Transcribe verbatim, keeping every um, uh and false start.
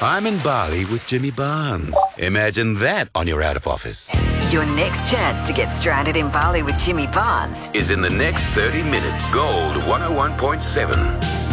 I'm in Bali with Jimmy Barnes. Imagine that on your out of office. Your next chance to get stranded in Bali with Jimmy Barnes is in the next thirty minutes. Gold one oh one point seven.